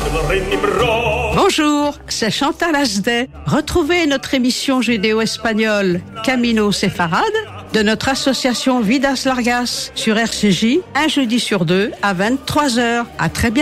Bonjour, c'est Chantal Asdet. Retrouvez notre émission judéo-espagnole Camino Séfarade de notre association Vidas Largas sur RCJ, un jeudi sur deux à 23h. À très bientôt.